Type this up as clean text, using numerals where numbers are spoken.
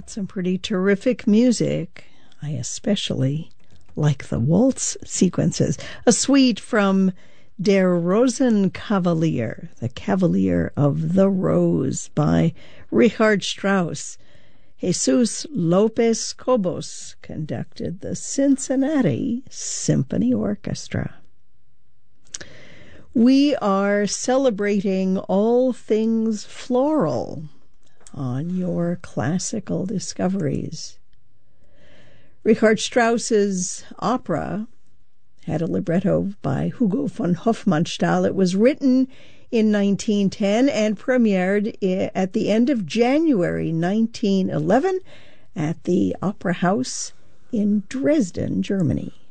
Some pretty terrific music. I especially like the waltz sequences. A suite from Der Rosenkavalier, the Cavalier of the Rose, by Richard Strauss. Jesus Lopez Cobos conducted the Cincinnati Symphony Orchestra. We are celebrating all things floral on your classical discoveries. Richard Strauss's opera had a libretto by Hugo von Hofmannsthal. It was written in 1910 and premiered at the end of January 1911 at the Opera House in Dresden, Germany.